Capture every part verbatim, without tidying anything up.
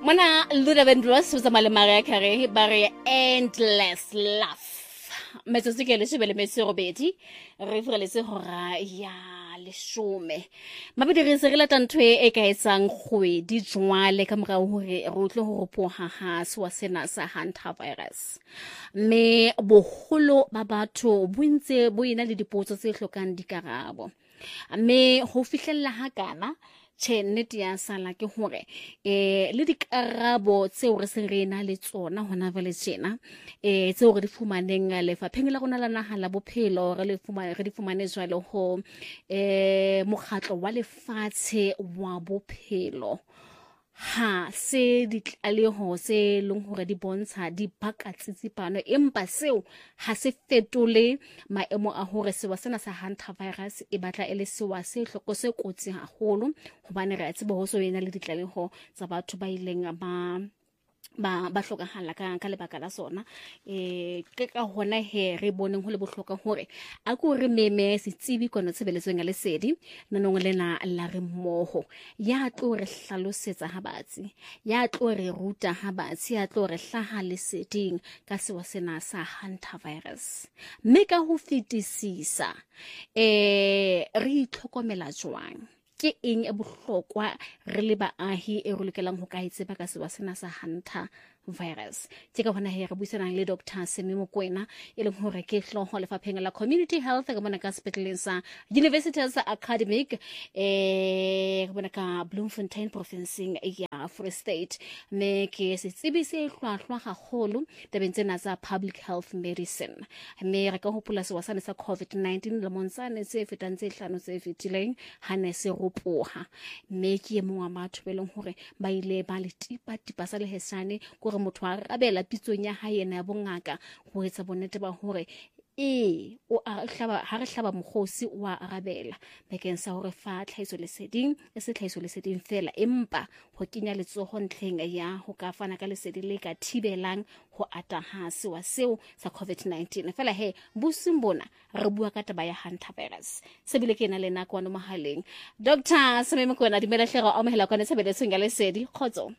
Mona Luda Vendros was a malemare kare bare endless laugh. Metsotso ke le shebele mesego bedi re fere se hora ya leshome mabedi re se re lata ntwe e ka etsang kgwedi jwale ka morao hore re utlwe ho ropoha ha se wa sena sa hantavirus me boholo ba batho bontse bo ina le dipotso tse hlokang dikarabo me ho fihlella ha kana che nnete ya sala ke hore eh le dikarabo tseo re se re na le tsona hona vele tsena eh tseo re di fumaneng lefapheng la rona la naha la bophelo re le fumane re di fumane jwale ho eh mokgatlo wa lefatshe wa bophelo ha se ditlaleho se leng hore di bontsha di baka tsitsipano empa seo ha se fetole maemo a hore sewa sena sa hantavirus e batla ele sewa se hloko se kotsi haholo hobane re a tseba ho so ena le ditlaleho tsa batho ba ileng ba ba ba hlokahala ka ka lebaka la sona eh ke ka hona he re boneng ho le bohloka hore a go re meme setsebi kono tshebeletsong ya lesedi nanong lena la re mmoho ya tlo re hlalosetsa ha batsi ya tlo re ruta ha batsi ya tlo re hlaha leseding ka sewa sena sa hantavirus mme ka ho fetisisa eh re itlhokomela jwang ke eng e bohlokwa re le baahi e re lokelang ho ka itseba ka sewa sena sa hantavirus ke ka hona he re buisana le Doctor Semi Mokoena e leng hore ke hloho lefapheng la community health ka mona ka sepetleleng sa University sa Academic eh ka mona ka Bloemfontein province ya Free State me ke setsebi se hlwahlwa haholo tabeng tsena tsa public health medicine me re ka hopola sewa sena sa COVID nineteen le monsane se fetang tse hlano tse fetileng hane se ropoha me ke mo wa batho beleng hore ba ile ba le tipa tipa sa lehesane go re motho a rabela pitsong ya hae na bongaka go etsa bonnete ba hore e o a hlaba ha re hlaba mokgosi wa arabela bekeng sa hore fa tlhaiso leseding e se tlhaiso leseding fela empa ho kenya letsoho ntlheng ya ho ka fana ka lesedi le ka thibelang ho ata ha sewa seo sa COVID nineteen fela he busing bona re bua ka taba ya hantavirus se bile ke na le nako no mahaleng Doctor Semi Mokoena dimela hlero a mohela kwana tshebeletsong ya lesedi khotso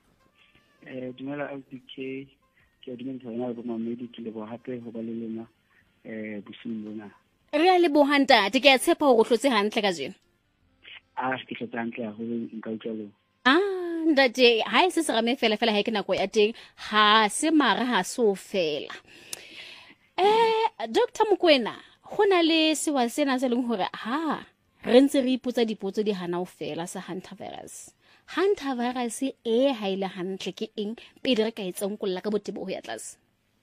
eh dumela L D K ke dumela hona le mamedi ke le bo hape ho ba le lena eh busing bona re a le bohanta ke a tshepa ho hlotse hantle ka jeno a ke hlotse hantle ho nka utlwelo ah ndate ha se se game fela fela ha ke nako ya teng ha se mara ha so fela eh Doctor Mokoena hona le sewa sena se leng hore ha re ntse re ipotsa dipotso di hana o fela sa hantavirus hantavirus e ha ile hantle ke eng pele re ka etsang kolla ka botebo ho ya tlase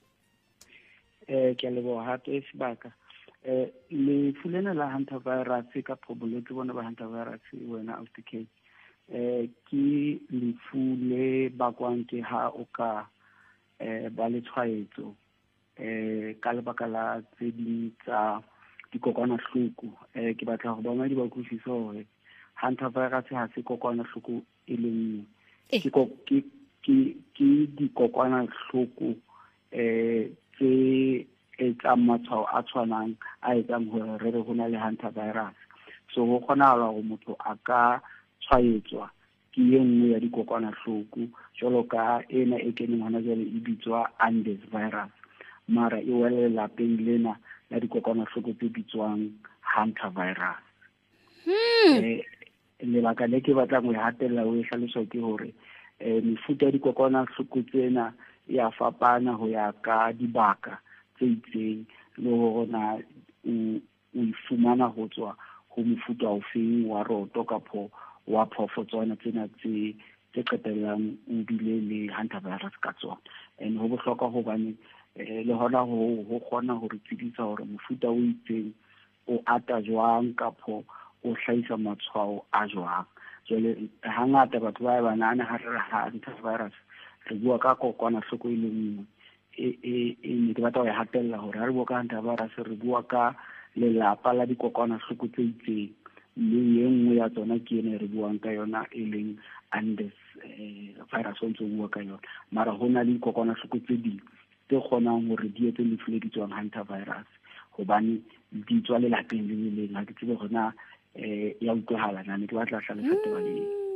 eh ke lebo hape sebaka eh le fulena la hantavirus ka phobolo ke bona ba hantavirus wena L D K eh ke le fule bakwang ke ha o ka eh ba le tshwaetso eh ka lebaka la tse ding tsa dikokwanahloko eh ke batla go bona di ba kutlwisa hore hantavirus ha se kokwanahloko e le nngwe ke ke ke dikokwanahloko eh tse etsa matshwao a tshwanang a etsang hore re re hona le hantavirus so ho kgonahala hore motho a ka tshwaetswa ke e nngwe ya dikokwanahloko jwalo ka ena e keneng hona jwale e bitswa Andes virus mara e wele lapeng lena la dikokwanahloko tse bitswang hantavirus hmm le baka le ke batlang ho hatella o e hlalosa ke hore eh mefuta ya dikokwanahloko tsena ya fapana ho ya ka dibaka tse itseng le hona o ifumana ho tswa ho mofuta o feng wa roto kapo wa phofotswana tsena tse tse qetellang o bile le hantavirus ka tsona and ho bohlokwa hobane le hona ho ho kgona ho re tsebisa hore mofuta o itseng o ata jwang kapo o hlaisa matshwao a jwang jwale hangata batho ba banana ha re ha hantavirus re bua ka kokwanahloko e le nngwe e e e ke batla ho ya hatella hore ha re bua ka hantavirus re bua ka lelapa la dikokwanahloko tse itseng mme e nngwe ya tsona ke ene re buang ka yona e leng Andes virus o ntse bua ka yona mara hona le dikokwanahloko tse ding tse kgonang hore di etse lefu le ditswang hantavirus hobane di tswa le lapeng le le leng ha ke tsebe hona eh ya utlwahala nna ke batla hlalosa taba le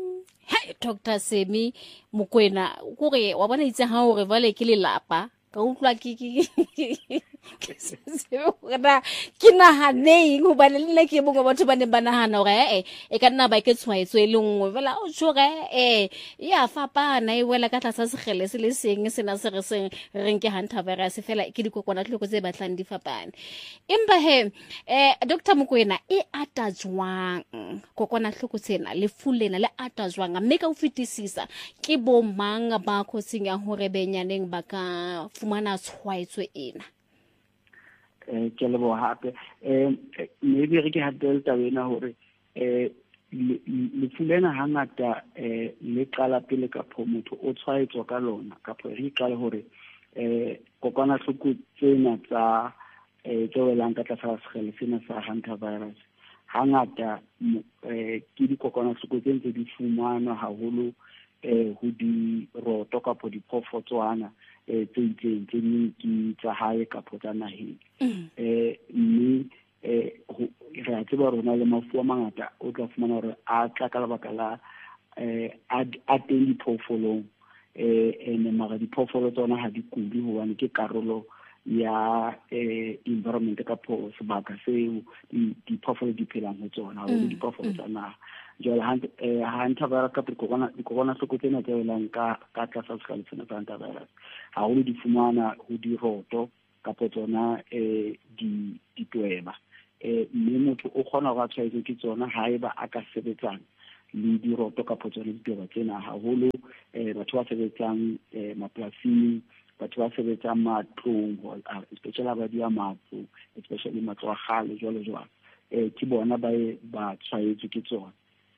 Hey, Doctor Semi Mokoena kore wa bona itse ha hore vale ke lelapa ka utlwa ke ke se bona ke nahaneng ho ba le nna ke bongwe batho ba ne ba nahana hore eh e ka nna ba ke tshwaetso e lengwe fela o tshore eh ya fapana e wela ka tlasa segele se le seng sena se re seng reng ke hantavirus fela ke dikokwanahloko tse batlang di fapane empa he eh Doctor Mokoena e ata jwang kokwanahloko tsena le fulena le ata jwang mme ka o fetisisa ke bo mang ba khotsing ya hore benyaneng ba ka fumana tshwaetso ena eh ke lebo hape eh maybe re ke hatela tabena hore eh le fulena hangata eh le qala pele ka phomotho o tshwaetswa ka lona ka pho re qala hore eh kokwanahloko tsena tsa eh tsoelang ka tlasa segele sena sa hantavirus hangata eh ke dikokwanahloko tse ntse di fumanwa haholo eh ho di roto ka pho di phofotsoana eh tse itseng tse di tsa hae ka pho tsa naheng eh mme eh re a tseba rona le mafu a mangata o tla fumana hore a tla ka lebaka la eh a teng diphoofolo eh ene mara diphoofolo tsona ha di kuli hobane ke karolo ya eh environment ka pho sebaka seo diphoofolo di phelang ho tsona ho diphoofolo tsa naha jwale hantavirus ka pikona dikona hloko tsena tse elang ka ka tlasa sekale tsena tsa hantavirus ha ho di fumana ho di roto ka tsona eh di ditweba eh mme motho o khona go tshwaetsa ke tsona haeba a ka sebetsang le di roto ka tsona ditweba tsena haholo eh batho ba sebetsang eh maplasing batho ba sebetsang matlong especially ba di amatlo especially matlo a gale jwalo jwalo eh ke bona ba ba tshwaetsa ke tsona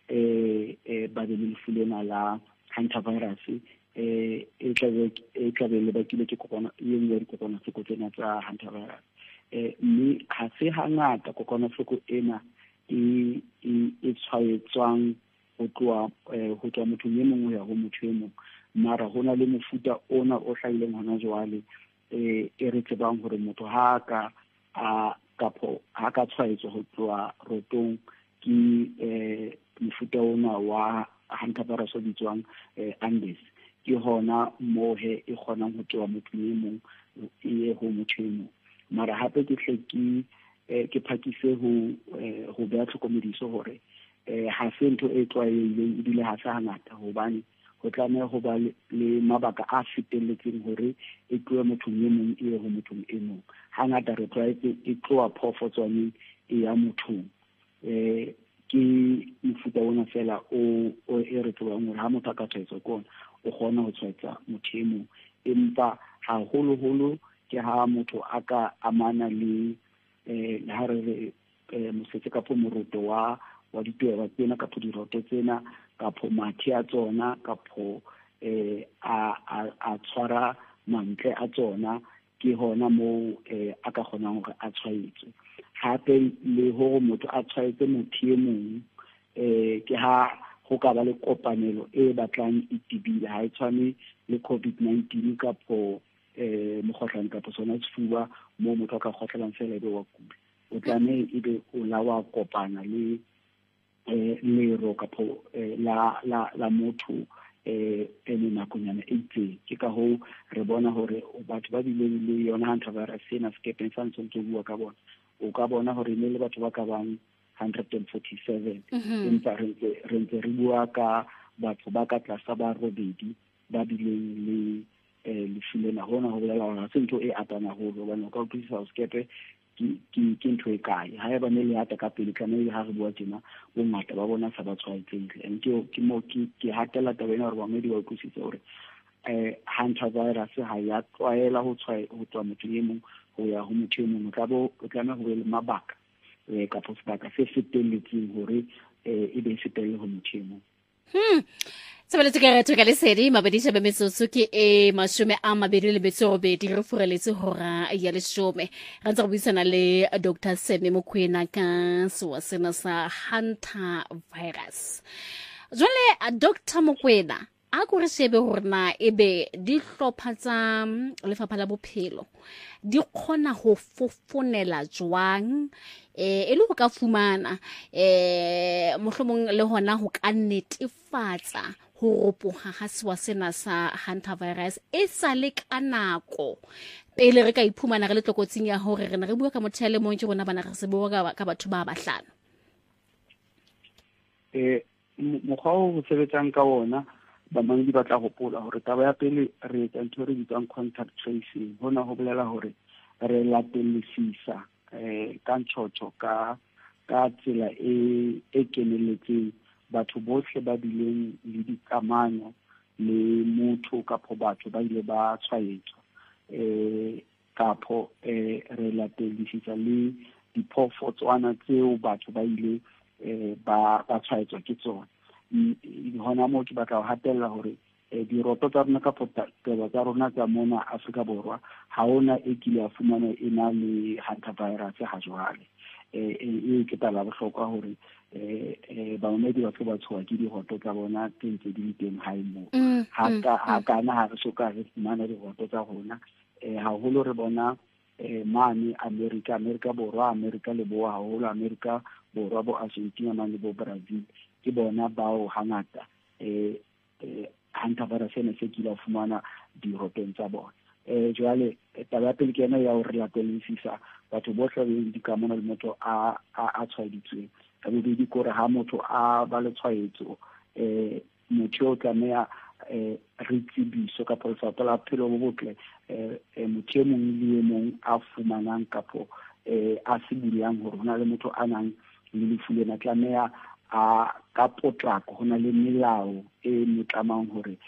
eh eh ba le fulena la hantavirus eh e tlabe e tlabe le bakile ke kokona e nngwe kokona se kotsena tsa hantavirus eh mme ha se hangata kokona hloko ena e e tshwaetswang ho tloa ho tloa motho ye mongwe ya ho motho ye mongwe mara hona le mofuta ona o hlaileng hona jwale eh e re tsebang hore motho ha ka a kapo ha ka tshwaetso ho tloa rotong ke eh mofuta ona wa hantavirus o bitswang eh Andes ke hona mohe e kgonang ho tloa motho ye mong e ho motho ye mong mara hape ke hle ke ke phakise ho ho ba tlhokomediso hore eh ha se ntho e tlwaeleng e dile ha sa hangata hobane ho tlameha ho ba le mabaka a fetelletseng hore e tloe motho ye mong e ho motho e mong hangata re tlwaetse e tloa phofotswaneng e ya motho eh ke mofuta ona fela o o e re tsebang hore ha motho ka tshwaetso kona o kgona ho tshwaetsa motho e mong empa haholo holo ke ha motho a ka amana le eh ha re mosetse ka pomoroto wa wa ditweba tsena ka pho diroto tsena ka pho mathi a tsona ka pho eh a a tshwara mantle a tsona ke hona mo eh a ka kgonang hore a tshwaetse hape le ho motho a tshwaetse motho e mong eh ke ha ho ka ba le kopanelo e batlang e tibile ha e tshwane le COVID nineteen ka pho eh mogotlang ka pho sona sefuba mo motho a ka gotlelang fela be wa kula o tlame e be o la wa kopana le eh lero ka pho la la la motho eh ene nakonyana e itse ke ka ho re bona hore batho ba dileng le yona hantavirus ena skepeng sa ntse ke bua ka bona o ka bona hore ne le batho ba ka bang one hundred forty-seven empa re re ntse re bua ka batho ba ka tlasa ba robedi ba dileng le eh le filena hona ho bolela hore se ntho e atana ho bona ka utlwisisa skepe ke ke ntho e kae ha eba ne le ata ka pele kana le ha re bua tsena bo ngata ba bona sa ba tshwaetseng and ke ke mo ke ke hatela tabena hore ba medi ba utlwisisa hore eh hantavirus ha ya twaela ho tshwae ho tswa motho ye mong ho ya ho motho ye mong ka bo o tlameha ho le mabaka eh ka pho sebaka se fetelletseng hore eh e be fetelle ho motho ye mong hm Sebeletse ka re tsoka le sedi mabedi shebe metsotso ke e mashome a mabedi le metso robedi re fureletse hora ya leshome re ntse re buisana le Doctor Semi Mokoena ka sewa sena sa hantavirus. Jwale Doctor Mokoena a go re shebe hore na ebe di hlopha tsa lefapha la bophelo di kgona ho fofonela jwang eh e le go ka fumana eh mohlomong le hona ho ka netefatsa ho ropoga ga sewa sena sa hantavirus e sa le ka nako pele re ka iphumana re le tlokotsing ya hore re na re bua ka motho le mong ke rona bana re se bua ka batho ba bahlano. eh mokgwa o sebetsang ka ona ba mang di batla go pola hore taba ya pele re etsa ntho re bitsang contact tracing. Hona ho bolela hore re latellisisa eh ka ntshotso ka ka tsela e e keneletseng batho bohle ba dileng le dikamano le motho ka pho batho ba ile ba tshwaetswa eh kapo eh re latellisisa le diphofotswana tseo batho ba ile eh ba ba tshwaetswa ke tsona. Hona mo ke batla ho hatella hore diroto tsa rona ka potaba tsa rona tsa mona Afrika Borwa ha ona e kile a fumana ena le hantavirus ha jwale. eh e ke tala bohlokwa hore eh baomedi ba tlo ba tshoa ke diroto tsa bona tse di teng ha imo ha ka ha kana ha re soka re fumana diroto tsa rona eh ha holo re bona eh mane America America Borwa America le bo haholo America Borwa bo Argentina mane bo Brazil ke bona bao hangata eh hantavirus ena se kila fumana diroteng tsa bona. eh jwale taba pele ke ena ya ho re latellisisa batho bohle ba di kamano le motho a a tshwaeditsweng ka bobedi kore ha motho a ba le tshwaetso eh motho o tlamea eh re tsibiso ka polsa la phelo bo botle eh motho mong le mong a fumanang kapo eh a se bulang hore hona le motho a nang le lefu lena tlamea a ka potlako hona le melao e motlamang hore